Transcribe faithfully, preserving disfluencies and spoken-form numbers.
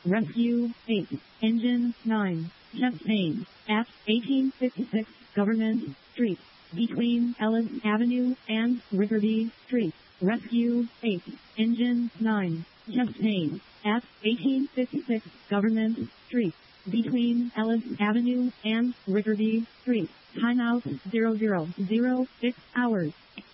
Rescue eight. Engine nine. Chest pain. At eighteen fifty-six Government Street. Between Ellis Avenue and Rickerby Street. Rescue eight. Engine nine. Chest pain. At eighteen fifty-six Government Street. Between Ellis Avenue and Rickerby Street. Timeout zero zero zero six hours.